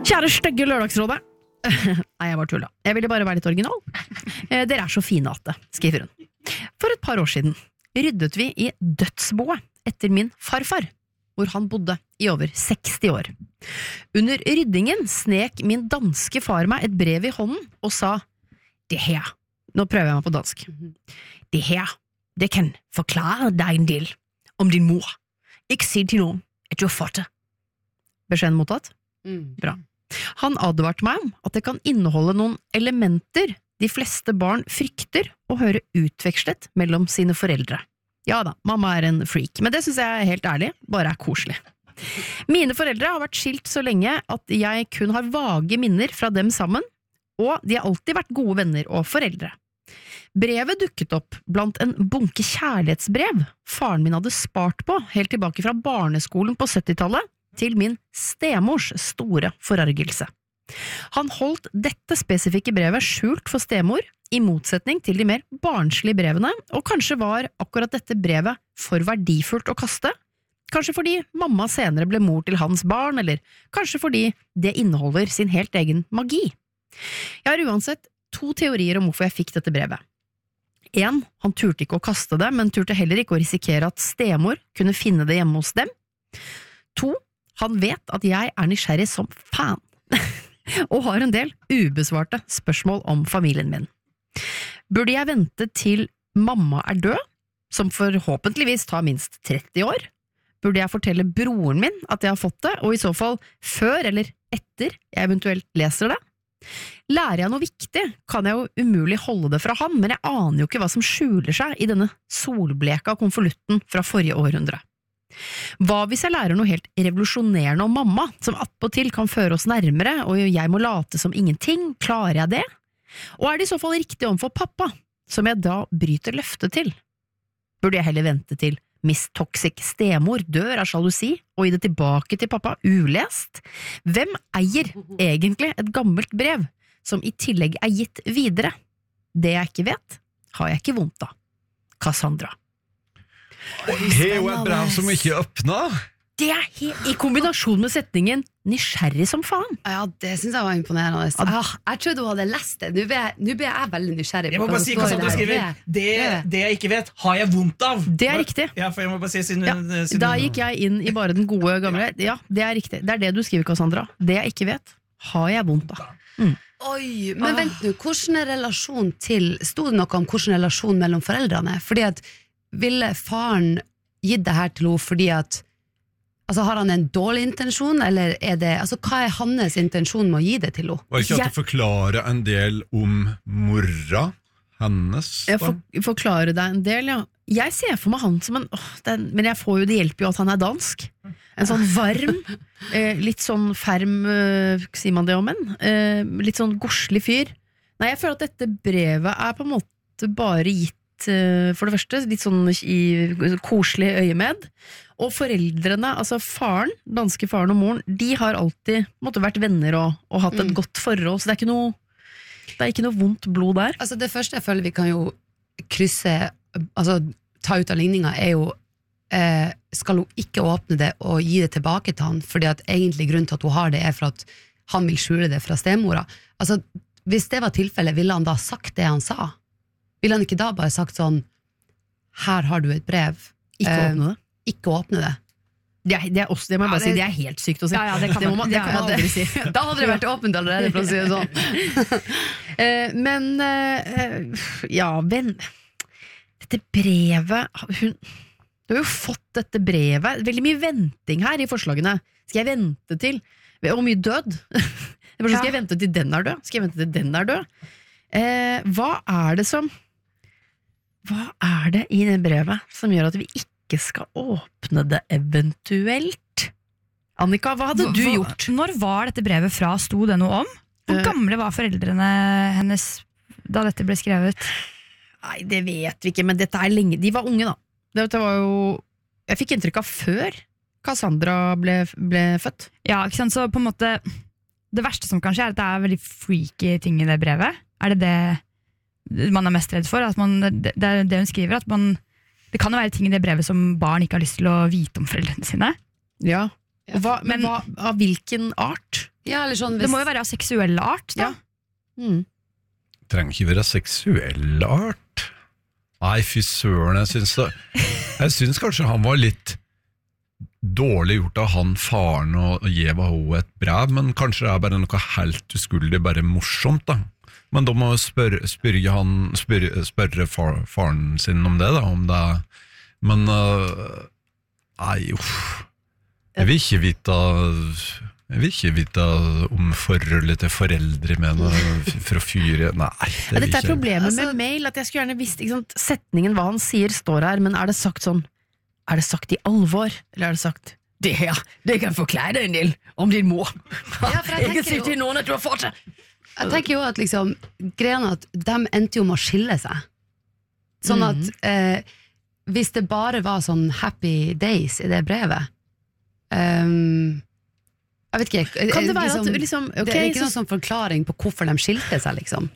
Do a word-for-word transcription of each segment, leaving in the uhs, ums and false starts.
Kjære stygge lørdagsrådet. Nei, jeg var tulla. Jeg ville bare være litt original. Eh, dere er så fine at det, skriver hun. For et par år siden ryddet vi i dødsboet etter min farfar, hvor han bodde i over seksti år. Under ryddingen snek min danske far meg et brev i hånden og sa, det her, nå prøver jeg meg på dansk, det her, det kan forklare deg en del om din mor. Ikke si til noen at du har fått det. Beskjeden mottatt? Mm. Bra. Han advarte meg om at det kan inneholde noen elementer de fleste barn frykter å høre utvekslet mellom sine foreldre. Ja da, mamma er en freak, men det synes jeg er helt ærlig, bare er koselig. Mine foreldre har vært skilt så lenge at jeg kun har vage minner fra dem sammen, og de har alltid vært gode venner og foreldre. Brevet dukket opp blant en bunke kjærlighetsbrev faren min hadde spart på helt tilbake fra barneskolen på syttitallet til min stemors store forargelse. Han holdt dette spesifikke brevet skjult for stemor, i motsetning til de mer barnslige brevene, og kanskje var akkurat dette brevet for verdifullt å kaste, kanskje fordi mamma senere ble mor til hans barn, eller kanskje fordi det inneholder sin helt egen magi. Jeg har uansett to teorier om hvorfor jeg fikk dette brevet. En, han turte ikke å kaste det, men turte heller ikke å risikere at stemor kunne finne det hjemme hos dem. To, han vet at jeg er nysgjerrig som fan, og har en del ubesvarte spørsmål om familien min. Burde jeg vente til mamma er død, som forhåpentligvis tar minst tretti år? Burde jeg fortelle broren min at jeg har fått det, og i så fall før eller etter jeg eventuelt leser det? Lærer jeg noe viktig, kan jeg jo umulig holde det fra han, men jeg aner jo ikke hva som skjuler seg i denne solbleka konvolutten fra forrige århundre. Hva hvis jeg lærer noe helt revolusjonerende om mamma, som attpåtil kan føre oss nærmere, og jeg må late som ingenting? Klarer jeg det? Og er det i så fall riktig overfor pappa, som jeg da bryter løftet til? Burde jeg heller vente til Miss Toxic stemor dør av sjalusi, og gi det tilbake til pappa ulest? Hvem eier egentlig et gammelt brev, som i tillegg er gitt videre? Det jeg ikke vet, har jeg ikke vondt av. Cassandra. Det er jo et brev som ikke åpner. Det er helt, i kombinasjon med setningen nysgjerrig som faen. Ja, det synes jeg var imponerende. Ja, jeg trodde hun hadde lest det. Nå ble jeg, nå ble jeg veldig nysgjerrig. Jeg må bare si hva Sandra skriver. Det, det jeg ikke vet, har jeg vondt av. Det er riktig. Ja, for jeg må bare si siden, ja, siden Da gikk jeg inn i bare den gode gamle. Ja, det er riktig. Det er det du skriver, Cassandra. Det jeg ikke vet, har jeg vondt av. Mm. Oi, men vent nå, hvordan er relasjon til, stod det noe om hvordan relasjon mellom foreldrene? Fordi at, ville faren gitt det her til henne fordi at altså, har han en dårlig intensjon, eller er det, altså, hva er hans intensjon med å gi det til henne? Var ikke at du forklare en del om mora hennes? Jeg for, forklare deg en del, ja. Jeg ser for meg han som en, åh, den, men jeg får jo, det hjelper jo at han er dansk. En sånn varm, eh, litt sånn ferm, eh, sier man det om en, eh, litt sånn gorslig fyr. Nei, jeg føler at dette brevet er på en måte bare gitt for det første, litt sånn i koselig øyemed, og foreldrene, altså faren, danske faren og moren, de har alltid måtte vært venner og, og hatt et mm. godt forhold, så det er ikke noe det er ikke noe vondt blod der. Altså det første jeg føler vi kan jo krysse, altså ta ut av ligninga er jo, eh, skal hun ikke åpne det og gi det tilbake til han, fordi at egentlig grunnen til at hun har det er for at han vil skjule det fra stemora. Altså hvis det var tilfellet, ville han da sagt det han sa? Vil han ikke da bare sagt sånn, her har du et brev, ikke eh, åpne det? Ikke åpne det. Det er, det er også, det må jeg bare ja, det, si, det er helt sykt å si. Ja, ja, det kan man, det må man, det kan man aldri si. Da hadde det vært åpent allerede, for å si det sånn. uh, men, uh, ja, venn, dette brevet, hun, du har jo fått dette brevet, veldig mye venting her i forslagene. Skal jeg vente til, og mye død? Skal ja. jeg vente til den er død? Skal jeg vente til den er død? Uh, hva er det som, hva er det i det brevet som gjør at vi ikke skal åpne det eventuelt? Annika, hva hadde du gjort? Når var dette brevet fra? Sto det noe om? Hvor gamle var foreldrene hennes da dette ble skrevet? Nei, det vet vi ikke, men dette er lenge. De var unge da. Dette var jo, jeg fikk inntrykk av før Cassandra ble, ble født. Ja, ikke sant, så på en måte det verste som kanskje er at det er veldig freaky ting i det brevet. Er det det man er mest redd for? At man, det, det er det hun skriver, at man det kan jo være ting i det brevet som barn ikke har lyst til å vite om foreldrene sine. Ja, og hva, men, men hva, av hvilken art? Ja, eller sånn Det hvis, må jo være av seksuell art, da. Ja. Mm. Trenger ikke være seksuell art. Nei, fy søren, jeg syns det Jeg syns kanskje han var litt dårlig gjort av han faren å gi henne et brev, men kanskje det er bare noe helt uskyldig, bare morsomt da. Men da må jeg spørre, spørre, han, spørre, spørre far, faren sin om det da, om det er, men uh, nei, uff. Jeg vil ikke vite Jeg vil ikke vite om forholdet til foreldre med noe fra fyre. Nei, det Ja, vil dette er ikke. problemet Altså- med mail, at jeg skulle gjerne visst ikke sant, setningen hva han sier står her, men er det sagt sånn, er det sagt i alvor, eller er det sagt, det her, det kan forklare deg en del om din mor. Ja, for jeg jeg kan tenker si jo- til noen at du har fått det. Jeg tenker jo at liksom, greien er at de endte jo med å skille seg. Sånn at Mhm. eh, hvis det bare var sånn happy days i det brevet, ehm, jeg vet ikke, Kan det være liksom, at liksom, ok, det er ikke så, noen sånn forklaring på hvorfor de skilte seg, liksom.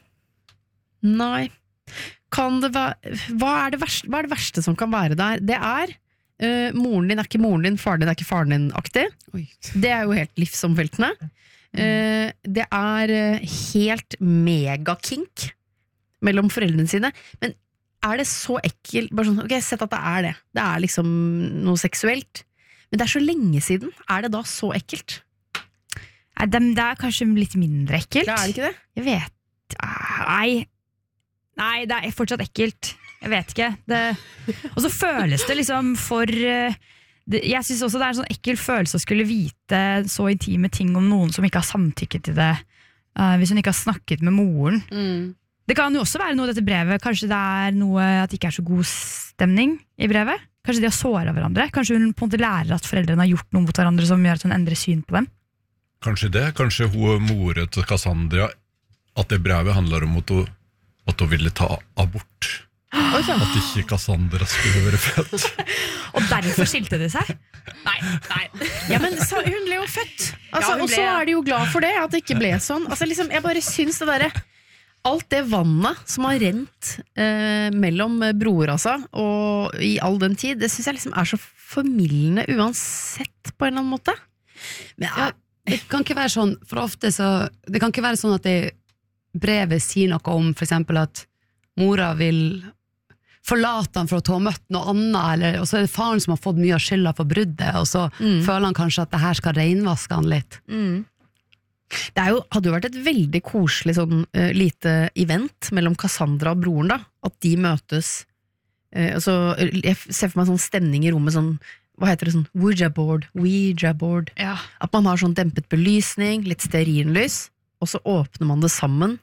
nei, kan det være, hva er det verste, hva er det verste som kan være der? Det er, eh, moren din er ikke moren din, faren din er ikke faren din-aktig. Oi. Det er jo helt livsomveltende. Eh, det er eh, helt megakink mellom foreldrene sine, men er det så ekkelt, bare sånn, ok, sett at det er det, det er liksom noe seksuelt, men det er så lenge siden, er det da så ekkelt? Nei, dem- det er kanskje litt mindre ekkelt. Ja, er det ikke det? Jeg vet Nei. Nei, det er fortsatt ekkelt. Jeg vet ikke. Det, og så føles det liksom for eh, det, Jeg synes også det er en sånn ekkel følelse å skulle vite så intime ting om noen som ikke har samtykket til det, eh, hvis hun ikke har snakket med moren. Det kan jo også være noe i dette brevet. Kanskje det er noe at det ikke er så god stemning i brevet. Kanskje de har såret hverandre. Kanskje hun på en måte lærer at foreldrene har gjort noe mot hverandre som gjør at hun endrer syn på dem. Kanskje det, kanskje hun mora til Cassandra, at det brevet handler om at hun, at hun ville ta abort. Oi, sånn. At ikke Cassandra skulle være født. Og derfor skilte de seg? Nei, nei. Ja, men så, hun ble jo født, altså, Ja, hun og ble, så ja. er de jo glad for det, at det ikke ble sånn. Altså, liksom, jeg bare syns det derre alt det vannet som har rent eh, mellom broer altså, og i all den tid, det synes jeg liksom er så formildende uansett på en eller annen måte. Men, Ja, det kan ikke være sånn, for ofte så det kan ikke være sånn at det brevet sier noe om for eksempel at mora vil forlate han for å ta og møtt noe annet, eller, og så er det faren som har fått mye av skylda for bruddet, og så Mm. føler han kanskje at det her skal renvaske han litt. mm. Det er jo, hadde jo vært et veldig koselig sånn eh, lite event mellom Cassandra og broren da, at de møtes. Eh, altså, jeg ser for meg sånn stemning i rommet, sånn, hva heter det, sånn Ouija board, Ouija board. Ja. At man har sånn dempet belysning, litt stearinlys, og så åpner man det sammen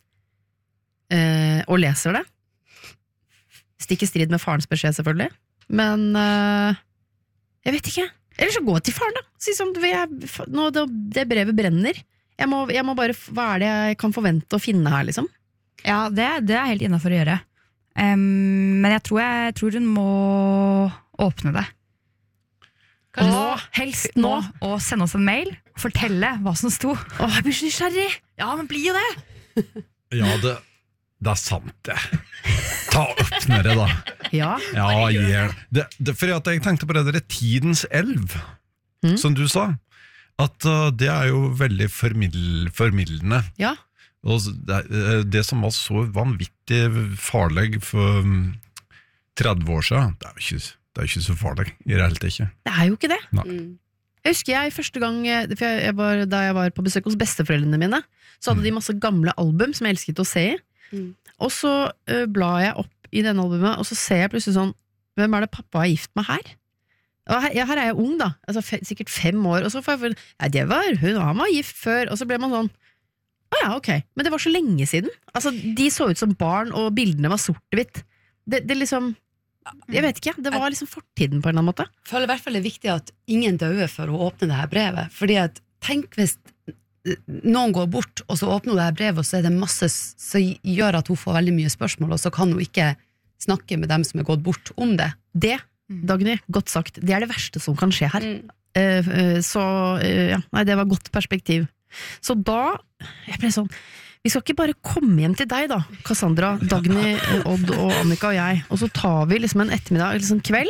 eh, og leser det. Stikk i strid med farens beskjed, selvfølgelig. Men eh, jeg vet ikke. Eller så gå til faren, da. Si sånn, jeg, nå, det, det brevet brenner. Jeg må, jeg må bare, hva er det jeg kan forvente å finne her, liksom? Ja, det, det er helt innenfor å gjøre. Em, men jeg tror, jeg tror hun må åpne det. Kanskje Nå, helst nå. Nå, og sende oss en mail og fortelle hva som sto. Å, jeg blir så nysgjerrig. Ja, men blir jo det! Ja, det, det er sant det. Ta og åpne det da. Ja. Ja, gjør det. det. For at jeg tenkte på det der Tidens elv, Mm. som du sa. At uh, det er jo veldig formidl formidlende. Ja. Og det, uh, det som var så vanvittig farlig for um, tretti år siden, det er jo ikke, det er jo ikke så farlig i det hele tatt ikke. Det er jo ikke det. Mm. Jeg husker jeg første gang for jeg, jeg var, da jeg var på besøk hos besteforeldrene mine, så hadde de masse gamle album som jeg elsket å se i. Mm. Og så uh, blar jeg opp i denne albumet, og så ser jeg plutselig sånn, hvem er det pappa har gift med her? Og her, ja, her er jeg ung da, altså fe, sikkert fem år, og så får jeg for, ja, det var hun, han var gift før, og så ble man sånn, å ja, ok, men det var så lenge siden. Altså, de så ut som barn, og bildene var sort-hvitt. Det, det liksom, jeg vet ikke, det var liksom fortiden på en eller annen måte. Jeg føler i hvert fall det er viktig at ingen dør for å åpne det her brevet, fordi at tenk hvis noen går bort, og så åpner hun det her brevet, og så er det masse som gjør at hun får veldig mye spørsmål, og så kan hun ikke snakke med dem som er gått bort om det. Det, Dagny, godt sagt, det er det verste som kan skje her. Mm. Eh, eh, så, eh, ja, nei, det var godt perspektiv. Så da, jeg ble sånn, vi skal ikke bare komme hjem til deg da, Cassandra, Dagny, eh, Odd og Annika og jeg, og så tar vi liksom en ettermiddag, eller sånn kveld,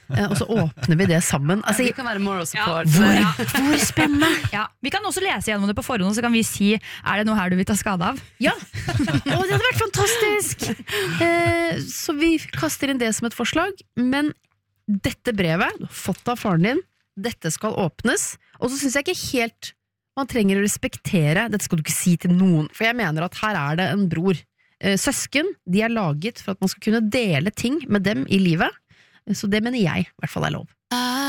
eh, og så åpner vi det sammen. Altså, Det kan være moral support. hvor, hvor spennende! Ja, vi kan også lese gjennom det på forhånd, så kan vi si er det noe her du vil ta skade av. Ja, Å, det hadde vært fantastisk! Eh, så vi kaster inn det som et forslag, men dette brevet, du har fått av faren din, dette skal åpnes, og så synes jeg ikke helt man trenger å respektere, dette skal du ikke si til noen, for jeg mener at her er det en bror. Eh, søsken, de er laget for at man skal kunne dele ting med dem i livet, så det mener jeg i hvert fall er lov.